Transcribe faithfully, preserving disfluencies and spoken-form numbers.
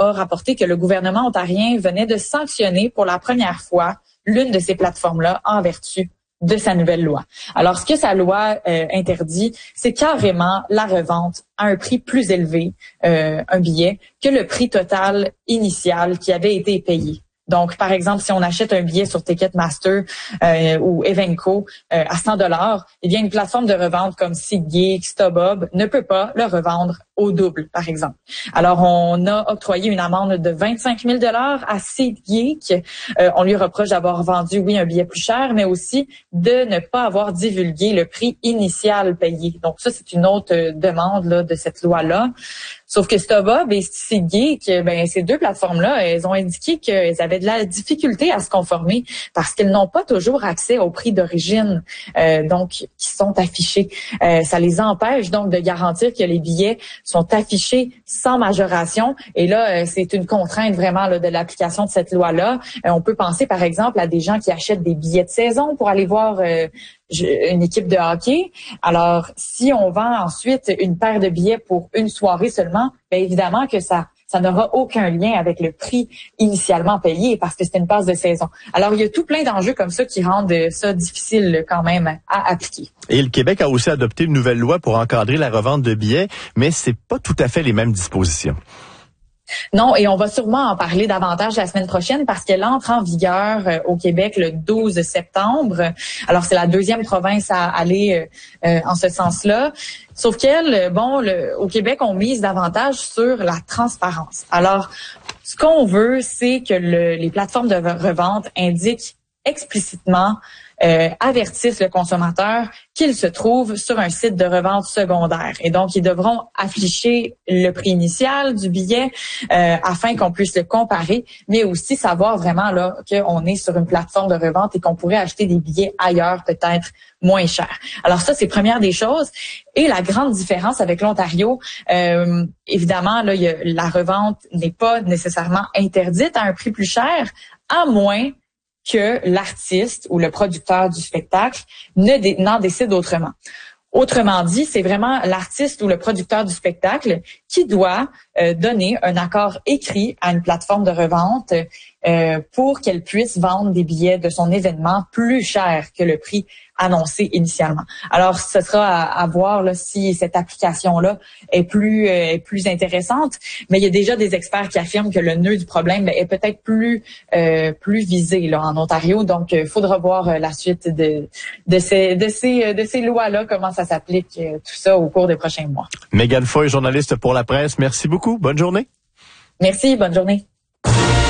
a rapporté que le gouvernement ontarien venait de sanctionner pour la première fois l'une de ces plateformes-là en vertu de sa nouvelle loi. Alors, ce que sa loi euh, interdit, c'est carrément la revente à un prix plus élevé, euh, un billet, que le prix total initial qui avait été payé. Donc, par exemple, si on achète un billet sur Ticketmaster euh, ou Evenco euh, à cent dollars, eh bien, une plateforme de revente comme SeatGeek, StubHub ne peut pas le revendre au double, par exemple. Alors, on a octroyé une amende de vingt-cinq mille dollars à SeatGeek. Euh, on lui reproche d'avoir vendu, oui, un billet plus cher, mais aussi de ne pas avoir divulgué le prix initial payé. Donc, ça, c'est une autre euh, demande là, de cette loi-là. Sauf que StubHub et SeatGeek, ben, ces deux plateformes-là, elles ont indiqué qu'elles avaient de la difficulté à se conformer parce qu'elles n'ont pas toujours accès au prix d'origine, euh, donc qui sont affichés. Euh, ça les empêche donc de garantir que les billets sont affichés sans majoration. Et là, euh, c'est une contrainte vraiment là, de l'application de cette loi-là. Euh, on peut penser par exemple à des gens qui achètent des billets de saison pour aller voir euh, une équipe de hockey. Alors, si on vend ensuite une paire de billets pour une soirée seulement, bien évidemment que ça ça n'aura aucun lien avec le prix initialement payé parce que c'est une passe de saison. Alors, il y a tout plein d'enjeux comme ça qui rendent ça difficile quand même à appliquer. Et le Québec a aussi adopté une nouvelle loi pour encadrer la revente de billets, mais c'est pas tout à fait les mêmes dispositions. Non, et on va sûrement en parler davantage la semaine prochaine parce qu'elle entre en vigueur euh, au Québec le douze septembre. Alors, c'est la deuxième province à aller euh, en ce sens-là. Sauf qu'elle, bon, le, au Québec, on mise davantage sur la transparence. Alors, ce qu'on veut, c'est que le, les plateformes de revente indiquent explicitement Euh, avertissent le consommateur qu'il se trouve sur un site de revente secondaire. Et donc, ils devront afficher le prix initial du billet euh, afin qu'on puisse le comparer, mais aussi savoir vraiment là qu'on est sur une plateforme de revente et qu'on pourrait acheter des billets ailleurs peut-être moins chers. Alors ça, c'est première des choses. Et la grande différence avec l'Ontario, euh, évidemment, là, il y a, la revente n'est pas nécessairement interdite à un prix plus cher, à moins que l'artiste ou le producteur du spectacle ne dé- n'en décide autrement. Autrement dit, c'est vraiment l'artiste ou le producteur du spectacle qui doit euh, donner un accord écrit à une plateforme de revente euh, pour qu'elle puisse vendre des billets de son événement plus cher que le prix annoncé initialement. Alors, ce sera à, à voir là, si cette application-là est plus euh, est plus intéressante, mais il y a déjà des experts qui affirment que le nœud du problème est peut-être plus euh, plus visé là en Ontario. Donc, il faudra voir euh, la suite de de ces de ces de ces lois-là, comment ça s'applique euh, tout ça au cours des prochains mois. Mégane Foy, journaliste pour La Presse, merci beaucoup. Bonne journée. Merci, bonne journée.